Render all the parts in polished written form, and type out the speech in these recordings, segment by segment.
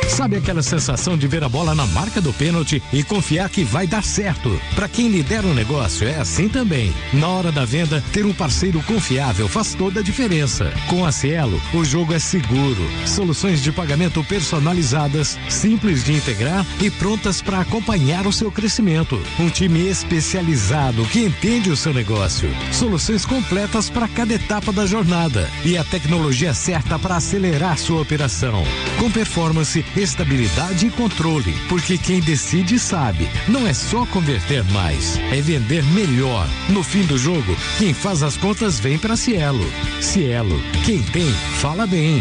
Sabe aquela sensação de ver a bola na marca do pênalti e confiar que vai dar certo? Para quem lidera um negócio é assim também. Na hora da venda, ter um parceiro confiável faz toda a diferença. Com a Cielo, o jogo é seguro. Soluções de pagamento personalizadas, simples de integrar e prontas para acompanhar o seu crescimento. Um time especializado que entende o seu negócio. Soluções completas para cada etapa da jornada e a tecnologia certa para acelerar sua operação. Com performance, estabilidade e controle, porque quem decide sabe, não é só converter mais, é vender melhor. No fim do jogo, quem faz as contas vem para Cielo. Cielo, quem tem, fala bem.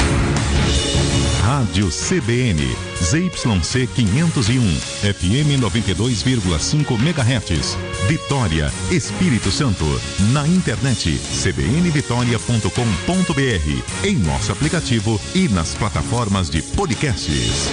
Rádio CBN, ZYC 501, FM 92,5 MHz, Vitória, Espírito Santo. Na internet, cbnvitoria.com.br, em nosso aplicativo e nas plataformas de podcasts.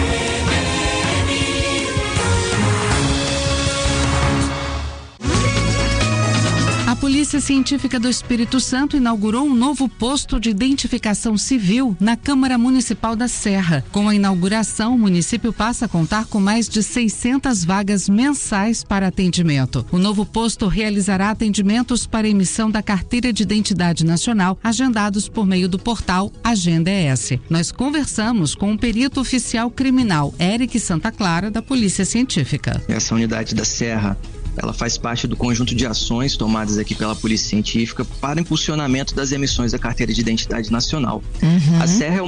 A Polícia Científica do Espírito Santo inaugurou um novo posto de identificação civil na Câmara Municipal da Serra. Com a inauguração, o município passa a contar com mais de 600 vagas mensais para atendimento. O novo posto realizará atendimentos para emissão da Carteira de Identidade Nacional, agendados por meio do portal Agenda ES. Nós conversamos com o perito oficial criminal, Eric Santa Clara, da Polícia Científica. Essa unidade da Serra, ela faz parte do conjunto de ações tomadas aqui pela Polícia Científica para impulsionamento das emissões da Carteira de Identidade Nacional. A Serra é